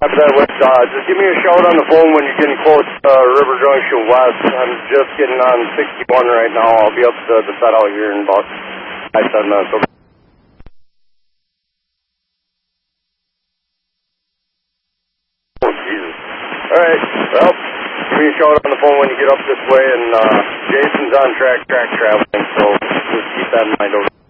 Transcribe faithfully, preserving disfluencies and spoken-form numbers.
After that, with, uh, just give me a shout on the phone when you're getting close to uh, River Junction West. I'm just getting on sixty-one right now. I'll be up to the set out here in about five, seven minutes. Okay. Oh, Jesus. All right. Well, give me a shout on the phone when you get up this way. And uh, Jason's on track, track traveling, so just keep that in mind. Over.